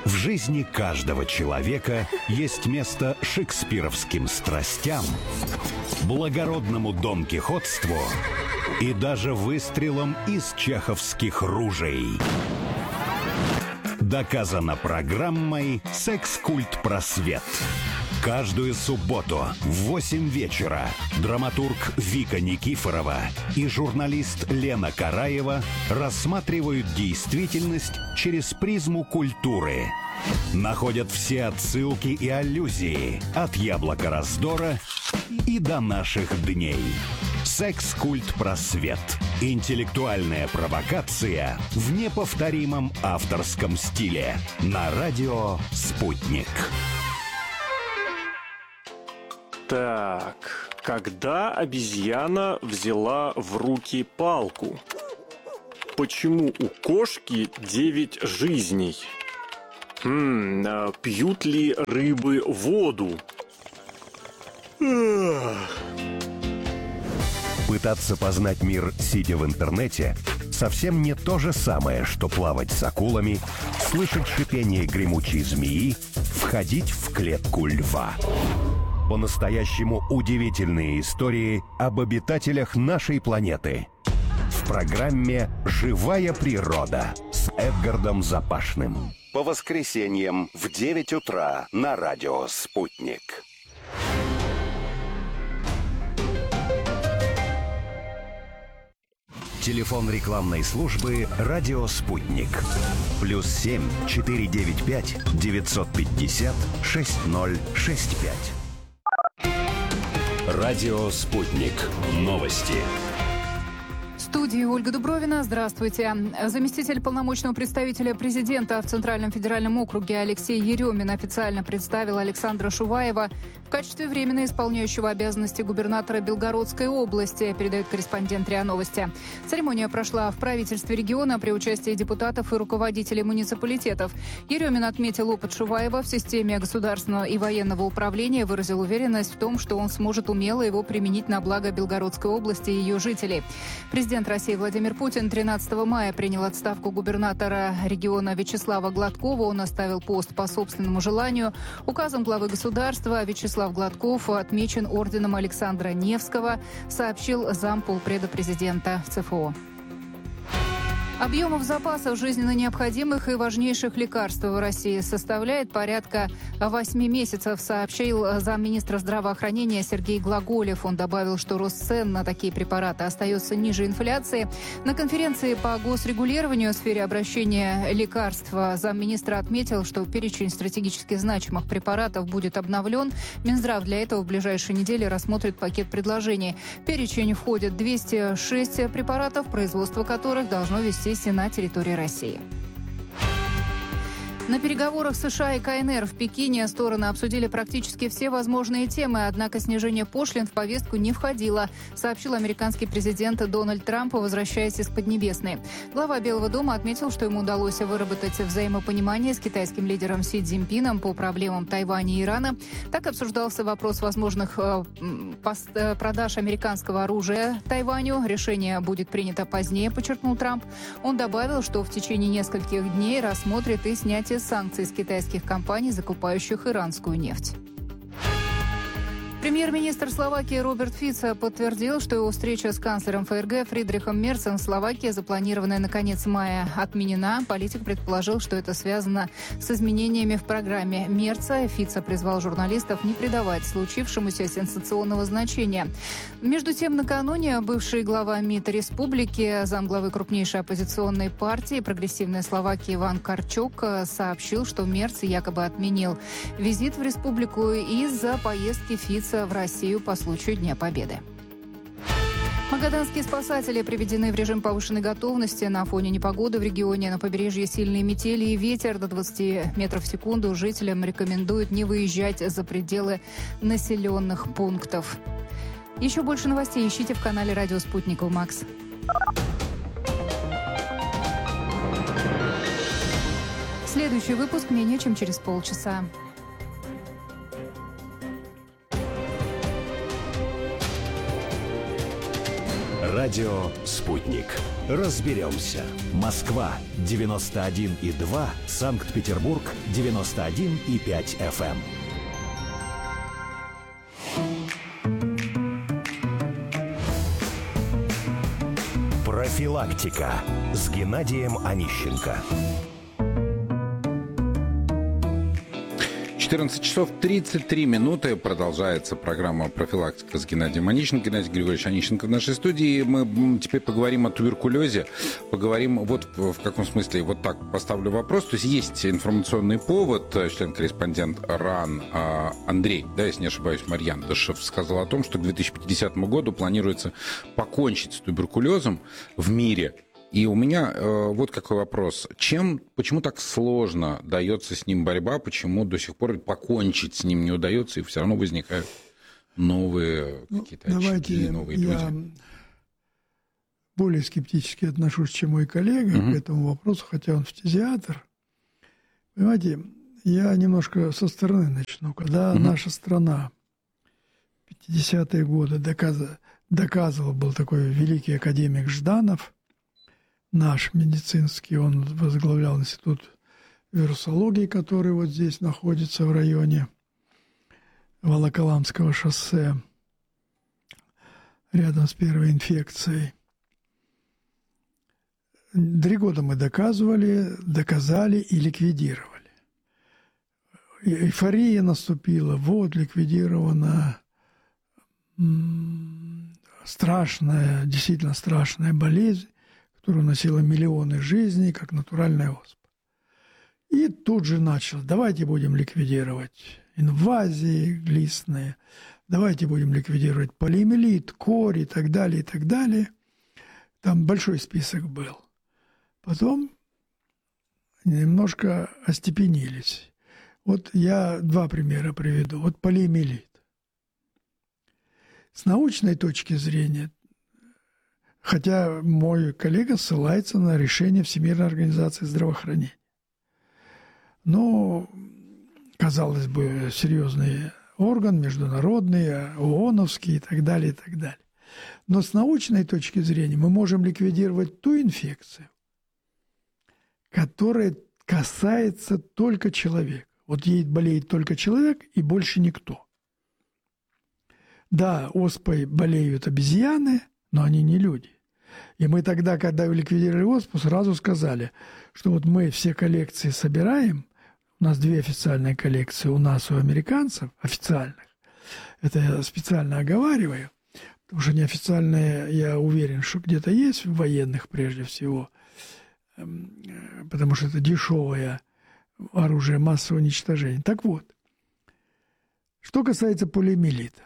В жизни каждого человека есть место шекспировским страстям, благородному донкихотству и даже выстрелам из чеховских ружей. Доказано программой «Секс-культ просвет». Каждую субботу в 8 вечера драматург Вика Никифорова и журналист Лена Караева рассматривают действительность через призму культуры. Находят все отсылки и аллюзии от «Яблока раздора» и до наших дней. «Секс-культ просвет». Интеллектуальная провокация в неповторимом авторском стиле. На радио «Спутник». Так, когда обезьяна взяла в руки палку? Почему у кошки 9 жизней? Пьют ли рыбы воду? Пытаться познать мир, сидя в интернете, совсем не то же самое, что плавать с акулами, слышать шипение гремучей змеи, входить в клетку льва. По-настоящему удивительные истории об обитателях нашей планеты. В программе «Живая природа» с Эдгардом Запашным. По воскресеньям в 9 утра на радио «Спутник». Телефон рекламной службы «Радио Спутник». +7 495 950 6065. Радио «Спутник». Новости. В студии Ольга Дубровина. Здравствуйте. Заместитель полномочного представителя президента в Центральном федеральном округе Алексей Еремин официально представил Александра Шуваева в качестве временно исполняющего обязанности губернатора Белгородской области, передает корреспондент РИА Новости. Церемония прошла в правительстве региона при участии депутатов и руководителей муниципалитетов. Еремин отметил опыт Шуваева в системе государственного и военного управления, выразил уверенность в том, что он сможет умело его применить на благо Белгородской области и ее жителей. Президент России Владимир Путин 13 мая принял отставку губернатора региона Вячеслава Гладкова. Он оставил пост по собственному желанию. Указом главы государства Вячеслав Гладков отмечен орденом Александра Невского, сообщил замполпреда президента в ЦФО. Объемов запасов жизненно необходимых и важнейших лекарств в России составляет порядка 8 месяцев, сообщил замминистра здравоохранения Сергей Глаголев. Он добавил, что рост цен на такие препараты остается ниже инфляции. На конференции по госрегулированию в сфере обращения лекарств замминистра отметил, что перечень стратегически значимых препаратов будет обновлен. Минздрав для этого в ближайшие недели рассмотрит пакет предложений. В перечень входят 206 препаратов, производство которых должно вестись на территории России. На переговорах США и КНР в Пекине стороны обсудили практически все возможные темы, однако снижение пошлин в повестку не входило, сообщил американский президент Дональд Трамп, возвращаясь из Поднебесной. Глава Белого дома отметил, что ему удалось выработать взаимопонимание с китайским лидером Си Цзиньпином по проблемам Тайваня и Ирана. Так обсуждался вопрос возможных продаж американского оружия Тайваню. Решение будет принято позднее, подчеркнул Трамп. Он добавил, что в течение нескольких дней рассмотрит и снятие санкций с китайских компаний, закупающих иранскую нефть. Премьер-министр Словакии Роберт Фицо подтвердил, что его встреча с канцлером ФРГ Фридрихом Мерцем в Словакии, запланированная на конец мая, отменена. Политик предположил, что это связано с изменениями в программе Мерца. Фицо призвал журналистов не придавать случившемуся сенсационного значения. Между тем, накануне бывший глава МИД Республики, замглавы крупнейшей оппозиционной партии «Прогрессивная Словакия» Иван Карчук сообщил, что Мерц якобы отменил визит в республику из-за поездки Фицо в Россию по случаю Дня Победы. Магаданские спасатели приведены в режим повышенной готовности. На фоне непогоды в регионе на побережье сильные метели и ветер до 20 метров в секунду. Жителям рекомендуют не выезжать за пределы населенных пунктов. Еще больше новостей ищите в канале «Радио Спутник» Макс. Следующий выпуск менее чем через полчаса. Радио «Спутник». Разберемся. Москва, 91,2. Санкт-Петербург, 91,5 FM. Профилактика с Геннадием Онищенко. 14 часов 33 минуты. Продолжается программа «Профилактика» с Геннадием Онищенко. Геннадий Григорьевич Онищенко в нашей студии. Мы теперь поговорим о туберкулезе. Поговорим вот в каком смысле. Вот так поставлю вопрос. То есть есть информационный повод. Член-корреспондент РАН Андрей, да, если не ошибаюсь, Марьяндышев сказал о том, что к 2050 году планируется покончить с туберкулезом в мире. И у меня вот какой вопрос. Почему так сложно дается с ним борьба? Почему до сих пор покончить с ним не удается, и все равно возникают новые какие-то очаги, новые люди? Я более скептически отношусь, чем мой коллега к этому вопросу, хотя он фтизиатр. Понимаете, я немножко со стороны начну. Когда наша страна в 50-е годы доказывала, был такой великий академик Жданов, наш медицинский, он возглавлял институт вирусологии, который вот здесь находится в районе Волоколамского шоссе, рядом с первой инфекцией. 3 года мы доказали и ликвидировали. Эйфория наступила, вот ликвидирована страшная, действительно страшная болезнь, которая носила миллионы жизней, как натуральная оспа. И тут же давайте будем ликвидировать инвазии глистные, давайте будем ликвидировать полиомиелит, кори и так далее, и так далее. Там большой список был. Потом немножко остепенились. Вот я 2 примера приведу. Вот полиомиелит. С научной точки зрения, хотя мой коллега ссылается на решение Всемирной организации здравоохранения. Но, казалось бы, серьезный орган, международный, ООНовский и так далее, и так далее. Но с научной точки зрения мы можем ликвидировать ту инфекцию, которая касается только человека. Вот ей болеет только человек и больше никто. Да, оспой болеют обезьяны, но они не люди. И мы тогда, когда ликвидировали оспу, сразу сказали, что вот мы все коллекции собираем, у нас 2 официальные коллекции, у нас и у американцев, официальных. Это я специально оговариваю, потому что неофициальные, я уверен, что где-то есть, в военных прежде всего, потому что это дешевое оружие массового уничтожения. Так вот, что касается полиомиелита.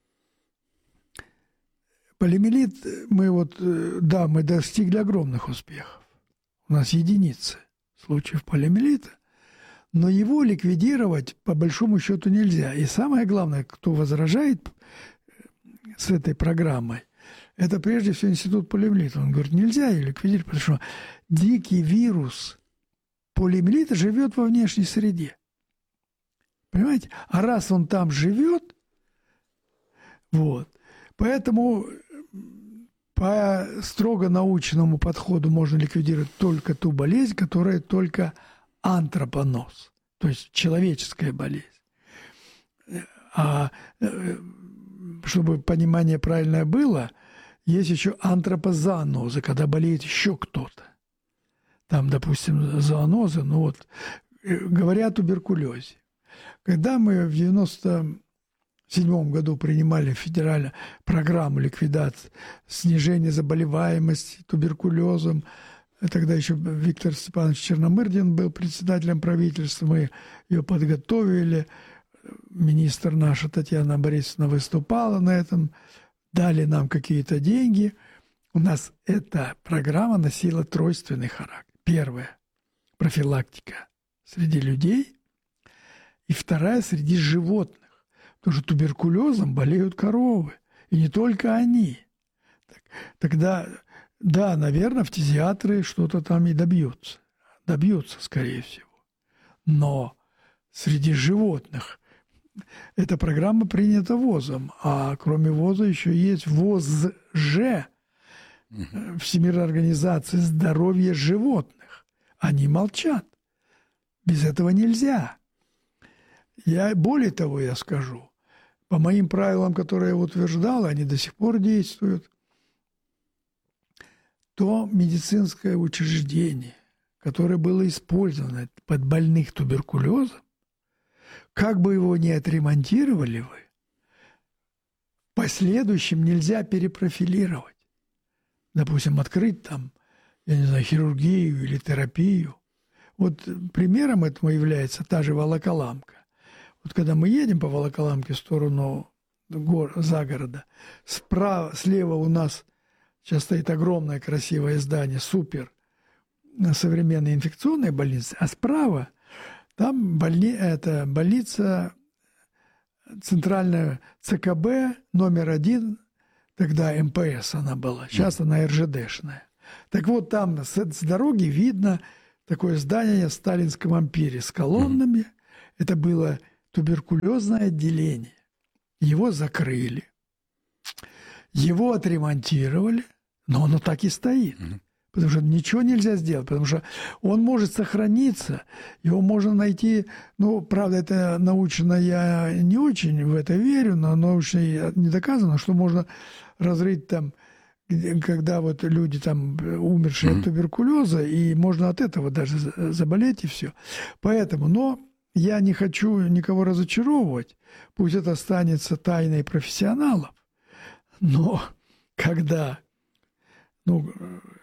Полиомиелит мы достигли огромных успехов. У нас единицы случаев полиомиелита, но его ликвидировать по большому счету нельзя. И самое главное, кто возражает с этой программой, это прежде всего институт полиомиелита. Он говорит, нельзя ее ликвидировать, потому что дикий вирус полиомиелита живет во внешней среде. Понимаете? А раз он там живет, поэтому по строго научному подходу можно ликвидировать только ту болезнь, которая только антропоноз, то есть человеческая болезнь. А чтобы понимание правильное было, есть еще антропозоонозы, когда болеет еще кто-то. Там, допустим, зоонозы, говоря о туберкулезе. Когда мы в 1997 году принимали федеральную программу ликвидации, снижения заболеваемости туберкулезом. Тогда еще Виктор Степанович Черномырдин был председателем правительства. Мы ее подготовили. Министр наша Татьяна Борисовна выступала на этом. Дали нам какие-то деньги. У нас эта программа носила тройственный характер. Первая – профилактика среди людей. И вторая – среди животных. Потому что туберкулезом болеют коровы. И не только они. Тогда, да, наверное, фтизиатры что-то там и добьются. Добьются, скорее всего. Но среди животных эта программа принята ВОЗом. А кроме ВОЗа еще есть ВОЗ-Ж. Всемирной организации здоровья животных. Они молчат. Без этого нельзя. Более того, я скажу, по моим правилам, которые я утверждал, они до сих пор действуют, то медицинское учреждение, которое было использовано под больных туберкулезом, как бы его ни отремонтировали вы, в последующем нельзя перепрофилировать. Допустим, открыть там, я не знаю, хирургию или терапию. Вот примером этому является та же Волоколамка. Вот когда мы едем по Волоколамке в сторону загорода, слева у нас сейчас стоит огромное красивое здание, супер современной инфекционной больницы, а справа там больница центральная ЦКБ номер 1, тогда МПС она была, сейчас она РЖДшная. Так вот, там с дороги видно такое здание в сталинском ампире с колоннами. Это было туберкулезное отделение. Его закрыли. Его отремонтировали, но оно так и стоит. Потому что ничего нельзя сделать, потому что он может сохраниться, его можно найти, ну, правда, это научно, я не очень в это верю, но научно не доказано, что можно разрыть там, когда вот люди там умершие от туберкулеза, и можно от этого даже заболеть и все. Поэтому, но я не хочу никого разочаровывать, пусть это останется тайной профессионалов, но когда,